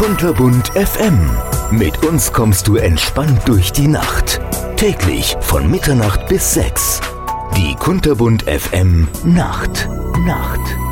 Kunterbunt FM. Mit uns kommst du entspannt durch die Nacht. Täglich von Mitternacht bis 6. Die Kunterbunt FM Nacht.